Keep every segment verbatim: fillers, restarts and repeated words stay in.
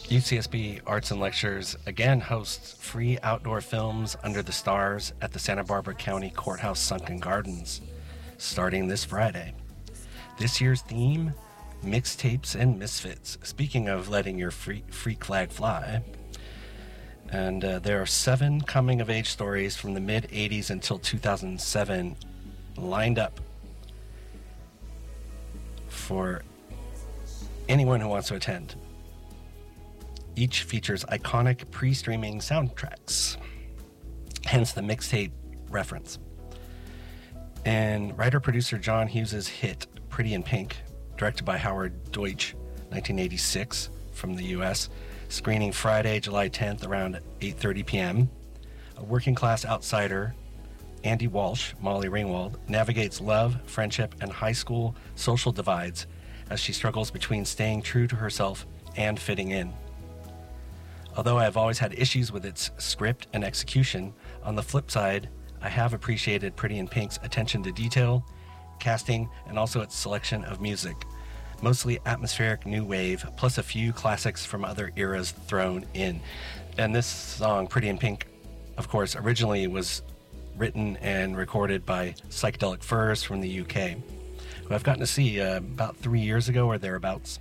U C S B Arts and Lectures again hosts free outdoor films under the stars at the Santa Barbara County Courthouse Sunken Gardens, starting this Friday. This year's theme, Mixtapes and Misfits. Speaking of letting your free, freak flag fly, and uh, there are seven coming-of-age stories from the mid-eighties until two thousand seven lined up for anyone who wants to attend. Each features iconic pre-streaming soundtracks, hence the mixtape reference. And writer-producer John Hughes' hit, Pretty in Pink, directed by Howard Deutsch, nineteen eighty-six, from the U S, screening Friday, July tenth around eight thirty p.m. A working-class outsider, Andy Walsh, Molly Ringwald, navigates love, friendship, and high school social divides as she struggles between staying true to herself and fitting in. Although I have always had issues with its script and execution, on the flip side, I have appreciated Pretty in Pink's attention to detail, casting, and also its selection of music. Mostly atmospheric new wave, plus a few classics from other eras thrown in. And this song, Pretty in Pink, of course, originally was written and recorded by Psychedelic Furs from the U K, who I've gotten to see uh, about three years ago or thereabouts.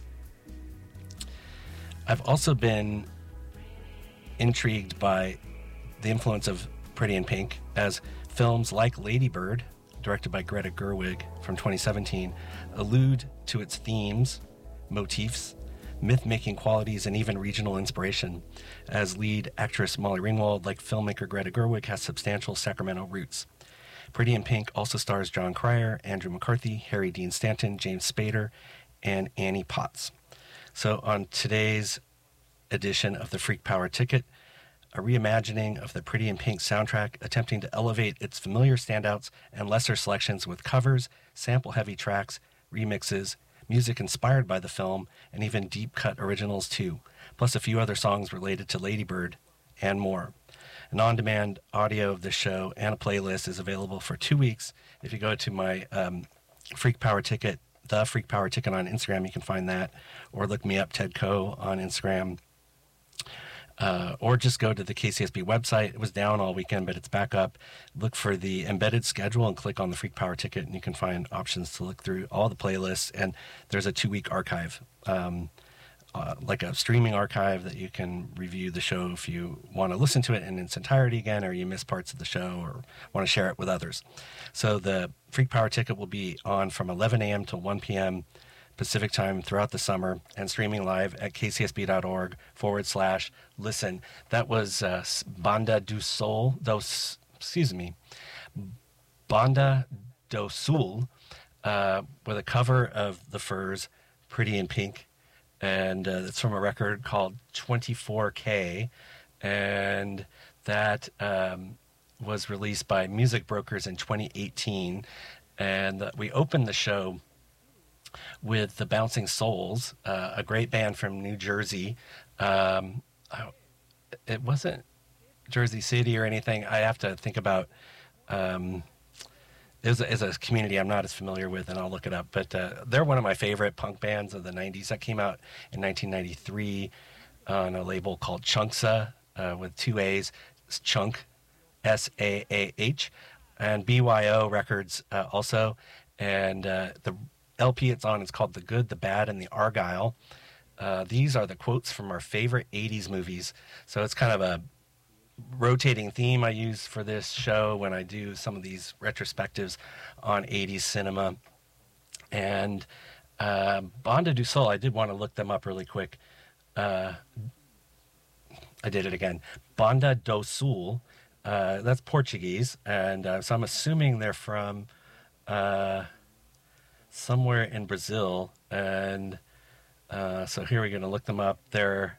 I've also been intrigued by the influence of Pretty in Pink as films like Lady Bird, directed by Greta Gerwig from twenty seventeen, allude to its themes, motifs, myth-making qualities, and even regional inspiration. As lead actress Molly Ringwald, like filmmaker Greta Gerwig, has substantial Sacramento roots. Pretty in Pink also stars John Cryer, Andrew McCarthy, Harry Dean Stanton, James Spader, and Annie Potts. So on today's edition of the Freak Power Ticket, a reimagining of the Pretty in Pink soundtrack, attempting to elevate its familiar standouts and lesser selections with covers, sample-heavy tracks, remixes, music inspired by the film, and even deep-cut originals too, plus a few other songs related to Lady Bird, and more. An on-demand audio of this show and a playlist is available for two weeks. If you go to my um, Freak Power Ticket, the Freak Power Ticket on Instagram, you can find that, or look me up, Ted Coe, on Instagram. Uh, or just go to the K C S B website. It was down all weekend, but it's back up. Look for the embedded schedule and click on the Freak Power Ticket, and you can find options to look through all the playlists. And there's a two-week archive, um, uh, like a streaming archive that you can review the show if you want to listen to it in its entirety again, or you miss parts of the show or want to share it with others. So the Freak Power Ticket will be on from eleven a.m. till one p.m. Pacific time throughout the summer, and streaming live at kcsb.org forward slash listen. That was uh, Banda do Sol, dos, excuse me, Banda do Sul, uh, with a cover of The Furs, Pretty in Pink, and uh, it's from a record called twenty-four K, and that um, was released by Music Brokers in twenty eighteen, and uh, we opened the show with the Bouncing Souls, uh, a great band from New Jersey. Um, I, it wasn't Jersey City or anything. I have to think about. Um, it was a, it's a community I'm not as familiar with, and I'll look it up. But uh, they're one of my favorite punk bands of the nineties. That came out in nineteen ninety-three on a label called Chunksa, uh, with two A's, it's Chunk, S A A H, and B Y O Records uh, also. And uh, the L P it's on is called The Good, the Bad, and the Argyle. Uh, these are the quotes from our favorite eighties movies. So it's kind of a rotating theme I use for this show when I do some of these retrospectives on eighties cinema. And uh, Banda do Sol, I did want to look them up really quick. Uh, I did it again. Banda do Sul, uh, that's Portuguese. And uh, so I'm assuming they're from Uh, somewhere in Brazil, and uh, so here we're going to look them up. They're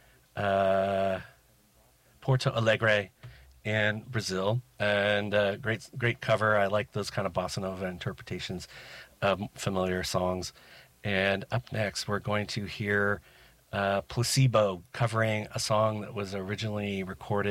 uh, Porto Alegre in Brazil, and uh, great great cover. I like those kind of bossa nova interpretations of familiar songs. And up next, we're going to hear uh, Placebo covering a song that was originally recorded